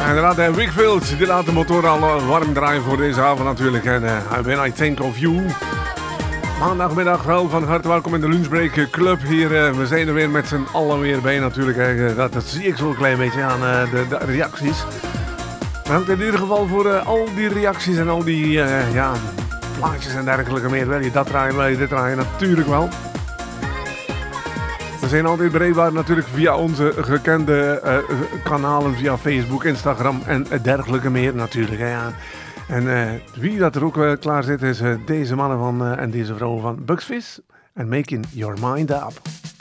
Inderdaad, Wickfield, die laat de motor al warm draaien voor deze avond natuurlijk. En When I Think of You. Maandagmiddag wel van harte welkom in de Lunchbreak Club hier. We zijn er weer met z'n allen weer bij natuurlijk. Dat zie ik zo'n klein beetje aan de reacties. Bedankt in ieder geval voor al die reacties en al die plaatjes en dergelijke meer. Wil je dat draaien, wil je dit draaien? Natuurlijk wel. We zijn altijd bereikbaar natuurlijk via onze gekende kanalen, via Facebook, Instagram en dergelijke meer natuurlijk. Hè, ja. En wie dat er ook klaar zit is deze mannen van en deze vrouwen van Bugsfizz en Making Your Mind Up.